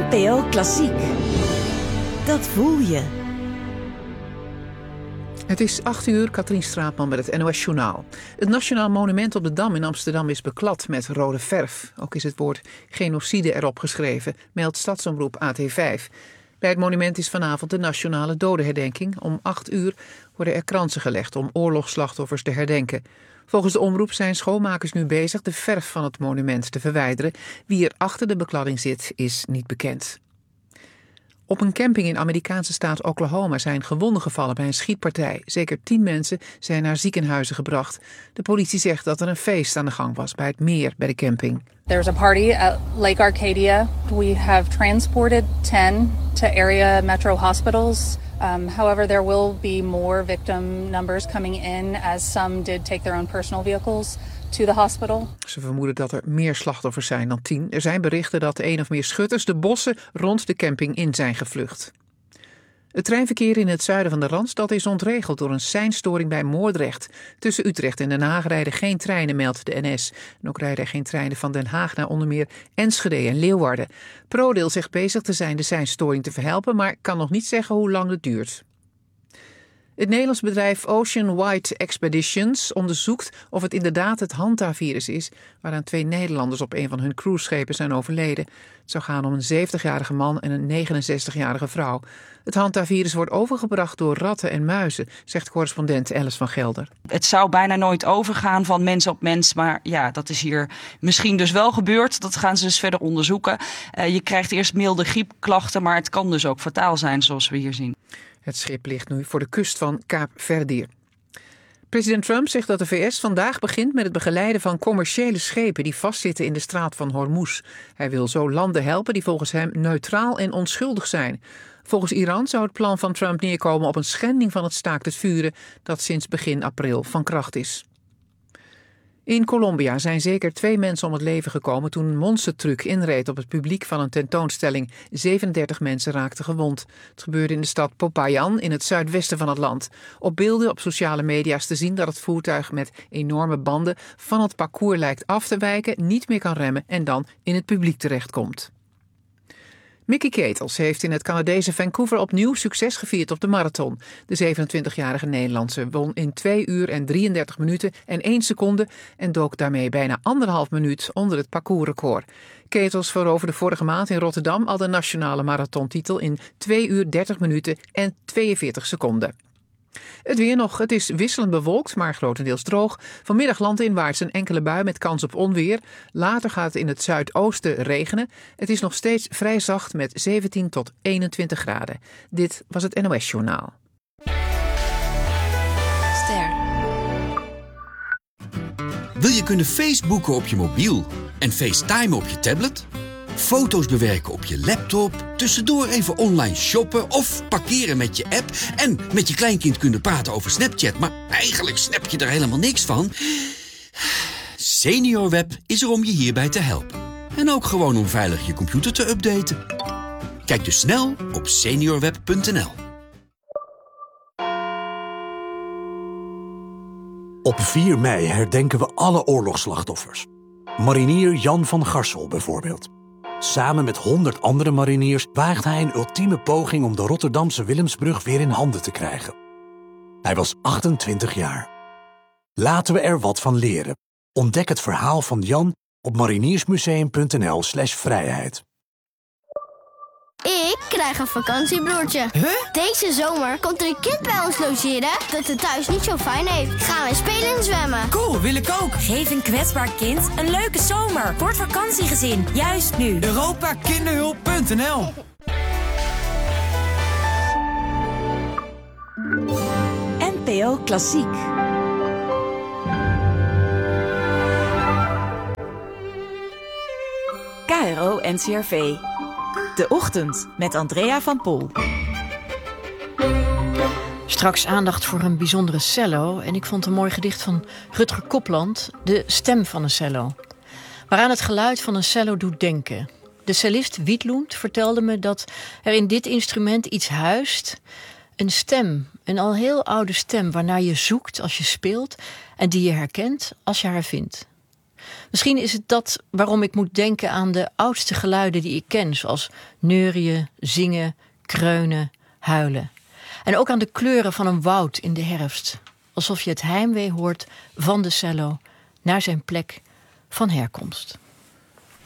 NPO Klassiek. Dat voel je. Het is 8:00, Katrien Straatman met het NOS Journaal. Het Nationaal Monument op de Dam in Amsterdam is beklad met rode verf. Ook is het woord genocide erop geschreven, meldt Stadsomroep AT5. Bij het monument is vanavond de nationale dodenherdenking. Om 8:00 worden er kransen gelegd om oorlogsslachtoffers te herdenken. Volgens de omroep zijn schoonmakers nu bezig de verf van het monument te verwijderen. Wie er achter de bekladding zit, is niet bekend. Op een camping in Amerikaanse staat Oklahoma zijn gewonden gevallen bij een schietpartij. Zeker 10 mensen zijn naar ziekenhuizen gebracht. De politie zegt dat er een feest aan de gang was bij het meer bij de camping. There's a party at Lake Arcadia. We have transported 10 to area metro hospitals. However, there will be more victim numbers coming in as some did take their own personal vehicles to the hospital. Ze vermoeden dat er meer slachtoffers zijn dan 10. Er zijn berichten dat 1 of meer schutters de bossen rond de camping in zijn gevlucht. Het treinverkeer in het zuiden van de Randstad is ontregeld door een seinstoring bij Moordrecht. Tussen Utrecht en Den Haag rijden geen treinen, meldt de NS. En ook rijden er geen treinen van Den Haag naar onder meer Enschede en Leeuwarden. ProRail zegt bezig te zijn de seinstoring te verhelpen, maar kan nog niet zeggen hoe lang het duurt. Het Nederlands bedrijf Ocean White Expeditions onderzoekt of het inderdaad het Hanta-virus is, waaraan 2 Nederlanders op een van hun cruiseschepen zijn overleden. Het zou gaan om een 70-jarige man en een 69-jarige vrouw. Het Hanta-virus wordt overgebracht door ratten en muizen, zegt correspondent Alice van Gelder. Het zou bijna nooit overgaan van mens op mens, maar ja, dat is hier misschien dus wel gebeurd. Dat gaan ze dus verder onderzoeken. Je krijgt eerst milde griepklachten, maar het kan dus ook fataal zijn, zoals we hier zien. Het schip ligt nu voor de kust van Kaap Verdier. President Trump zegt dat de VS vandaag begint met het begeleiden van commerciële schepen die vastzitten in de straat van Hormuz. Hij wil zo landen helpen die volgens hem neutraal en onschuldig zijn. Volgens Iran zou het plan van Trump neerkomen op een schending van het staakt het vuren dat sinds begin april van kracht is. In Colombia zijn zeker 2 mensen om het leven gekomen toen een monstertruck inreed op het publiek van een tentoonstelling. 37 mensen raakten gewond. Het gebeurde in de stad Popayán in het zuidwesten van het land. Op beelden op sociale media is te zien dat het voertuig met enorme banden van het parcours lijkt af te wijken, niet meer kan remmen en dan in het publiek terechtkomt. Mickey Ketels heeft in het Canadese Vancouver opnieuw succes gevierd op de marathon. De 27-jarige Nederlandse won in 2 uur en 33 minuten en 1 seconde en dook daarmee bijna 1,5 minuut onder het parcoursrecord. Ketels veroverde vorige maand in Rotterdam al de nationale marathontitel in 2 uur 30 minuten en 42 seconden. Het weer nog. Het is wisselend bewolkt, maar grotendeels droog. Vanmiddag landinwaarts een enkele bui met kans op onweer. Later gaat het in het zuidoosten regenen. Het is nog steeds vrij zacht met 17 tot 21 graden. Dit was het NOS Journaal. Ster. Wil je kunnen Facebooken op je mobiel en FaceTimen op je tablet? Foto's bewerken op je laptop, tussendoor even online shoppen of parkeren met je app en met je kleinkind kunnen praten over Snapchat, maar eigenlijk snap je er helemaal niks van? SeniorWeb is er om je hierbij te helpen. En ook gewoon om veilig je computer te updaten. Kijk dus snel op seniorweb.nl. Op 4 mei herdenken we alle oorlogsslachtoffers. Marinier Jan van Garsel bijvoorbeeld. Samen met 100 andere mariniers waagt hij een ultieme poging om de Rotterdamse Willemsbrug weer in handen te krijgen. Hij was 28 jaar. Laten we er wat van leren. Ontdek het verhaal van Jan op mariniersmuseum.nl/vrijheid. Ik krijg een vakantiebroertje. Deze zomer komt er een kind bij ons logeren dat het thuis niet zo fijn heeft. Gaan we spelen en zwemmen. Cool, wil ik ook. Geef een kwetsbaar kind een leuke zomer. Word vakantiegezin, juist nu. Europakinderhulp.nl. NPO Klassiek. KRO NCRV. De Ochtend met Andrea van Pol. Straks aandacht voor een bijzondere cello. En ik vond een mooi gedicht van Rutger Kopland, De stem van een cello. Waaraan het geluid van een cello doet denken. De cellist Wietlund vertelde me dat er in dit instrument iets huist. Een stem, een al heel oude stem waarnaar je zoekt als je speelt en die je herkent als je haar vindt. Misschien is het dat waarom ik moet denken aan de oudste geluiden die ik ken, zoals neurien, zingen, kreunen, huilen. En ook aan de kleuren van een woud in de herfst, alsof je het heimwee hoort van de cello naar zijn plek van herkomst.